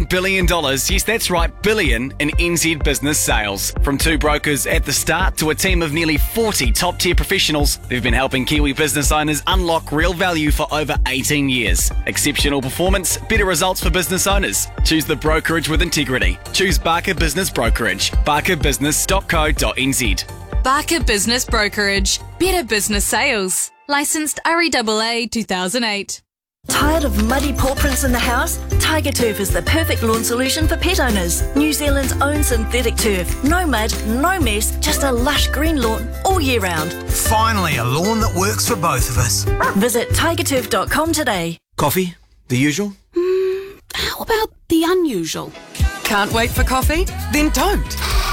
$1 billion, yes that's right, billion, in NZ business sales. From 2 brokers at the start to a team of nearly 40 top-tier professionals, they've been helping Kiwi business owners unlock real value for over 18 years. Exceptional performance, better results for business owners. Choose the brokerage with integrity. Choose Barker Business Brokerage. barkerbusiness.co.nz. Barker Business Brokerage. Better business sales. Licensed REAA 2008. Tired of muddy paw prints in the house? Tiger Turf is the perfect lawn solution for pet owners. New Zealand's own synthetic turf. No mud, no mess, just a lush green lawn all year round. Finally, a lawn that works for both of us. Visit tigerturf.com today. Coffee? The usual? How about the unusual? Can't wait for coffee? Then don't.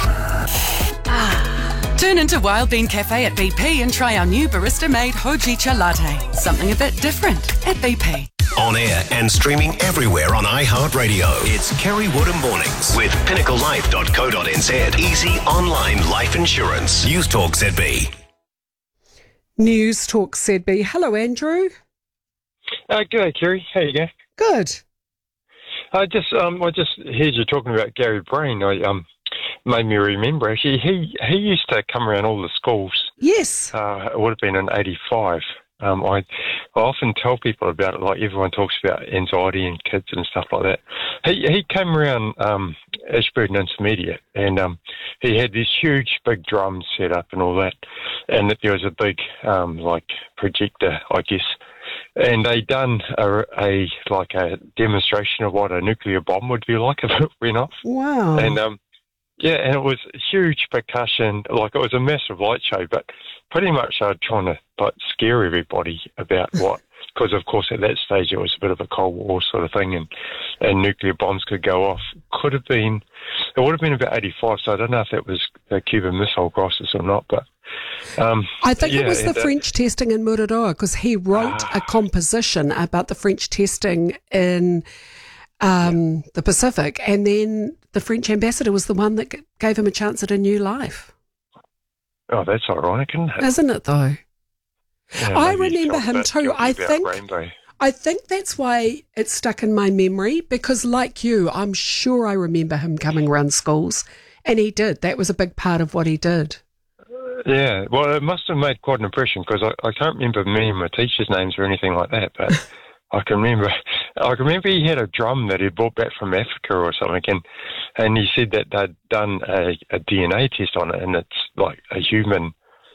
Turn into Wild Bean Cafe at BP and try our new barista-made Hojicha latte. Something a bit different at BP. On air and streaming everywhere on iHeartRadio. It's Kerry Woodham Mornings with pinnaclelife.co.nz. Easy online life insurance. News Talk ZB. News Talk ZB. Hello, Andrew. G'day, Kerry. How you going? Good. I just heard you talking about Gary Breen. Made me remember, actually, he used to come around all the schools. Yes. It would have been in 85. I often tell people about it, like everyone talks about anxiety in kids and stuff like that. He came around Ashburton Intermediate, and he had this huge big drum set up and all that, and there was a big projector, I guess. And they done a demonstration of what a nuclear bomb would be like if it went off. Wow. And and it was huge percussion, like it was a massive light show, but pretty much they were trying to scare everybody about what, because of course at that stage it was a bit of a Cold War sort of thing, and nuclear bombs could go off. It would have been about 85, so I don't know if that was the Cuban Missile Crisis or not, but I think it was the French testing in Mururoa, because he wrote a composition about the French testing in the Pacific, and then the French ambassador was the one that gave him a chance at a new life. Oh, that's ironic, isn't it? Isn't it, though? Yeah, I remember him too. I think that's why it stuck in my memory, because like you, I'm sure I remember him coming around schools, and he did. That was a big part of what he did. Yeah, well, it must have made quite an impression, because I can't remember many of my teachers' names or anything like that, but I can remember he had a drum that he brought back from Africa or something, and he said that they'd done a DNA test on it, and it's like a human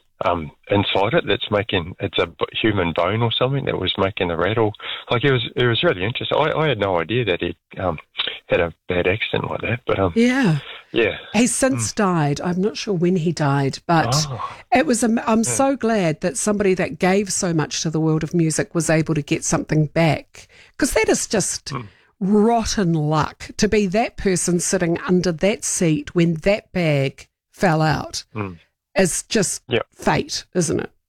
inside it it's a human bone or something that was making a rattle. Like it was really interesting. I had no idea that he had a bad accident like that, but yeah. He's since Mm. died. I'm not sure when he died, but it was. I'm so glad that somebody that gave so much to the world of music was able to get something back, because that is just rotten luck to be that person sitting under that seat when that bag fell out. It's just fate, isn't it?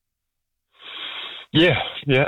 Yeah,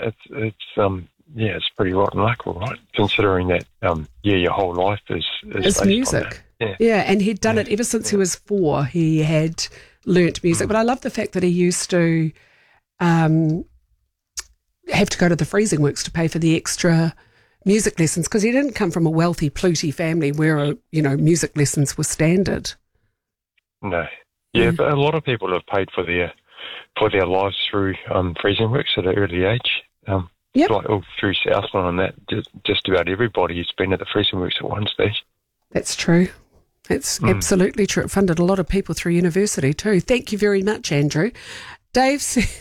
it's pretty rotten luck, all right, considering that your whole life is it's music. Yeah, and he'd done it ever since he was 4. He had learnt music, but I love the fact that he used to have to go to the freezing works to pay for the extra music lessons, because he didn't come from a wealthy Pluty family where music lessons were standard. No. Yeah, but a lot of people have paid for their lives through freezing works at an early age. Like all through Southland and that, just about everybody's been at the freezing works at one stage. That's true. It's absolutely true. It funded a lot of people through university too. Thank you very much, Andrew. Dave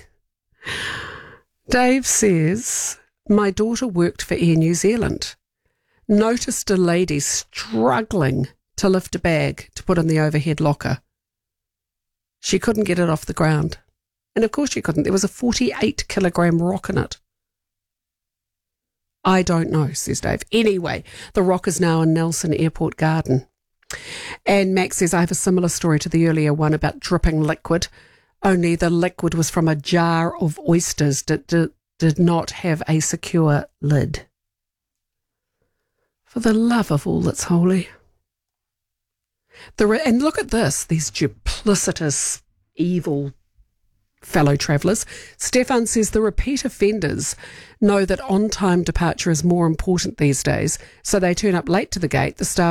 says, my daughter worked for Air New Zealand. Noticed a lady struggling to lift a bag to put in the overhead locker. She couldn't get it off the ground. And of course she couldn't. There was a 48-kilogram rock in it. I don't know, says Dave. Anyway, the rock is now in Nelson Airport Garden. And Max says, I have a similar story to the earlier one about dripping liquid, only the liquid was from a jar of oysters that did not have a secure lid. For the love of all that's holy. And look at this, these duplicitous, evil fellow travellers. Stefan says the repeat offenders know that on-time departure is more important these days, so they turn up late to the gate. The staff